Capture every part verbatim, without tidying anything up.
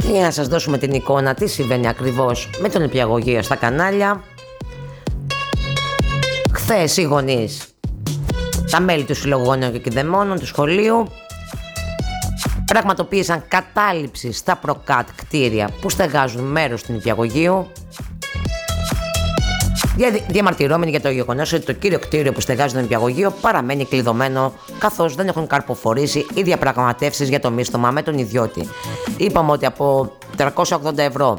Για να σας δώσουμε την εικόνα τι συμβαίνει ακριβώς με τον νηπιαγωγείο στα κανάλια. Χθες οι γονείς, τα μέλη του Συλλόγου Γονέων και Κηδεμόνων του σχολείου, πραγματοποίησαν κατάληψη στα προκάτ κτίρια που στεγάζουν μέρος του νηπιαγωγείου, διαμαρτυρόμενοι για το γεγονός ότι το κύριο κτίριο που στεγάζει το νηπιαγωγείο παραμένει κλειδωμένο, καθώς δεν έχουν καρποφορήσει οι διαπραγματεύσεις για το μίστομα με τον ιδιώτη. Είπαμε ότι από τριακόσια ογδόντα ευρώ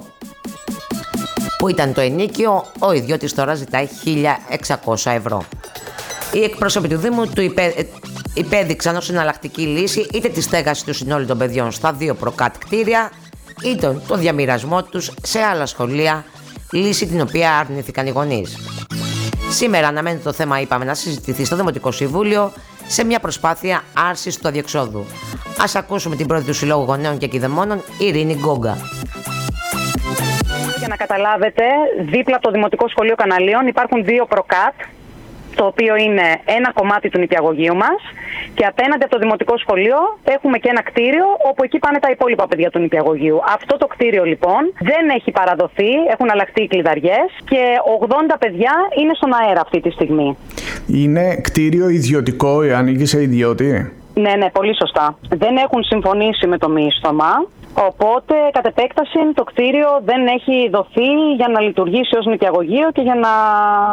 που ήταν το ενίκιο, ο ιδιώτης τώρα ζητάει χίλια εξακόσια ευρώ. Οι εκπρόσωποι του Δήμου του υπέ, υπέδειξαν ως εναλλακτική λύση είτε τη στέγαση του συνόλου των παιδιών στα δύο προκάτ κτίρια, είτε τον διαμοιρασμό τους σε άλλα σχολεία, λύση την οποία αρνήθηκαν οι γονείς. Σήμερα αναμένεται το θέμα, είπαμε, να συζητηθεί στο Δημοτικό Συμβούλιο σε μια προσπάθεια άρσης του αδιεξόδου. Ας ακούσουμε την πρόεδρο του Συλλόγου Γονέων και Κηδεμόνων, Ειρήνη Γκόγκα. Για να καταλάβετε, δίπλα από το Δημοτικό Σχολείο Καναλίων υπάρχουν δύο προκάτ, το οποίο είναι ένα κομμάτι του νηπιαγωγείου μας, και απέναντι από το Δημοτικό Σχολείο έχουμε και ένα κτίριο όπου εκεί πάνε τα υπόλοιπα παιδιά του νηπιαγωγείου. Αυτό το κτίριο λοιπόν δεν έχει παραδοθεί, έχουν αλλάχτεί οι κλειδαριές και ογδόντα παιδιά είναι στον αέρα αυτή τη στιγμή. Είναι κτίριο ιδιωτικό, ανήκει σε ιδιώτη? Ναι, ναι, πολύ σωστά. Δεν έχουν συμφωνήσει με το μίστομα. Οπότε, κατ' επέκταση, το κτίριο δεν έχει δοθεί για να λειτουργήσει ως νηπιαγωγείο και για να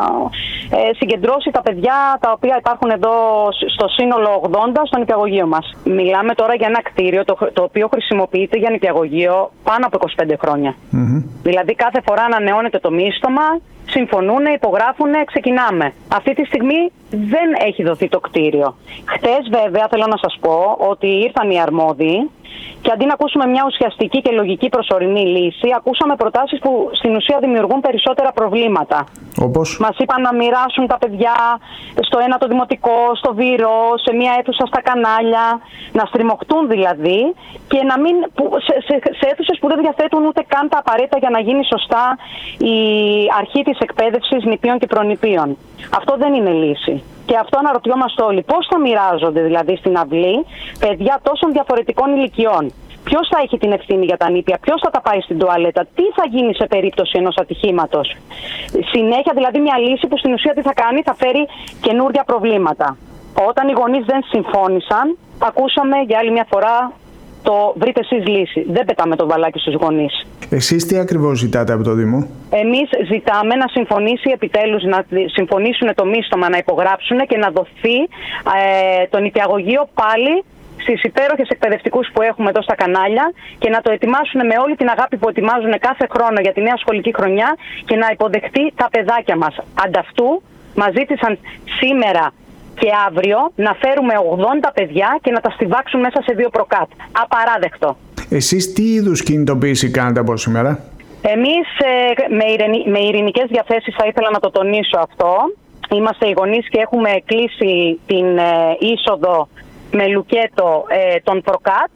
ε, συγκεντρώσει τα παιδιά τα οποία υπάρχουν εδώ στο σύνολο ογδόντα στο νηπιαγωγείο μας. Μιλάμε τώρα για ένα κτίριο το, το οποίο χρησιμοποιείται για νηπιαγωγείο πάνω από είκοσι πέντε χρόνια. Mm-hmm. Δηλαδή, κάθε φορά ανανεώνεται το μίστομα, συμφωνούν, υπογράφουν, ξεκινάμε. Αυτή τη στιγμή δεν έχει δοθεί το κτίριο. Χτες, βέβαια, θέλω να σας πω ότι ήρθαν οι αρμόδιοι. Και αντί να ακούσουμε μια ουσιαστική και λογική προσωρινή λύση, ακούσαμε προτάσεις που στην ουσία δημιουργούν περισσότερα προβλήματα. Όπως? Μας είπαν να μοιράσουν τα παιδιά στο ένα το δημοτικό, στο Βύρο, σε μια αίθουσα στα κανάλια, να στριμωχτούν δηλαδή, και να μην, σε, σε, σε αίθουσες που δεν διαθέτουν ούτε καν τα απαραίτητα για να γίνει σωστά η αρχή της εκπαίδευσης νηπίων και προνηπίων. Αυτό δεν είναι λύση. Και αυτό αναρωτιόμαστε όλοι. Πώς θα μοιράζονται δηλαδή στην αυλή παιδιά τόσων διαφορετικών ηλικιών? Ποιος θα έχει την ευθύνη για τα νήπια? Ποιος θα τα πάει στην τουαλέτα? Τι θα γίνει σε περίπτωση ενός ατυχήματος? Συνέχεια δηλαδή μια λύση που στην ουσία τι θα κάνει? Θα φέρει καινούργια προβλήματα. Όταν οι γονείς δεν συμφώνησαν, ακούσαμε για άλλη μια φορά το βρείτε εσείς λύση. Δεν πετάμε το βαλάκι στους γονείς. Εσείς τι ακριβώς ζητάτε από το Δήμο? Εμείς ζητάμε να συμφωνήσει επιτέλους, να συμφωνήσουν το μίστομα, να υπογράψουν και να δοθεί ε, το νηπιαγωγείο πάλι στις υπέροχες εκπαιδευτικούς που έχουμε εδώ στα κανάλια και να το ετοιμάσουν με όλη την αγάπη που ετοιμάζουν κάθε χρόνο για τη νέα σχολική χρονιά και να υποδεχτεί τα παιδάκια μας. Ανταυτού μας ζήτησαν σήμερα και αύριο να φέρουμε ογδόντα παιδιά και να τα στιβάξουν μέσα σε δύο προκάτ. Απαράδεκτο. Εσείς τι είδους κινητοποίηση κάνετε από σήμερα? Εμείς ε, με, ειρηνι, με ειρηνικές διαθέσεις, θα ήθελα να το τονίσω αυτό. Είμαστε οι γονείς και έχουμε κλείσει την ε, είσοδο με λουκέτο ε, των προκάτ,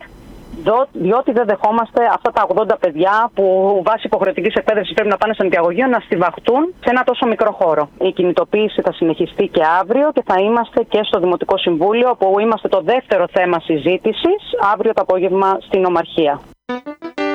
διότι δεν δεχόμαστε αυτά τα ογδόντα παιδιά που βάσει υποχρεωτικής εκπαίδευσης πρέπει να πάνε στο νηπιαγωγείο να στιβαχτούν σε ένα τόσο μικρό χώρο. Η κινητοποίηση θα συνεχιστεί και αύριο και θα είμαστε και στο Δημοτικό Συμβούλιο, όπου είμαστε το δεύτερο θέμα συζήτησης αύριο το απόγευμα στην Ομαρχία.